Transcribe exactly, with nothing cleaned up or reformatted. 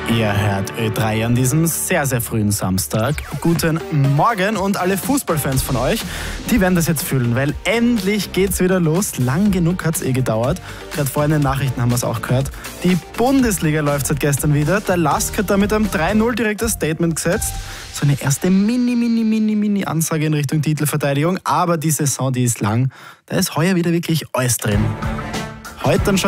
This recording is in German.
Ihr hört Ö drei an diesem sehr, sehr frühen Samstag. Guten Morgen und alle Fußballfans von euch, die werden das jetzt fühlen, weil endlich geht's wieder los. Lang genug hat's eh gedauert. Gerade vorhin in den Nachrichten haben wir es auch gehört. Die Bundesliga läuft seit gestern wieder. Der Lask hat da mit einem drei null direkt das Statement gesetzt. So eine erste mini, mini, mini, mini Ansage in Richtung Titelverteidigung. Aber die Saison, die ist lang. Da ist heuer wieder wirklich alles drin. Heute dann schon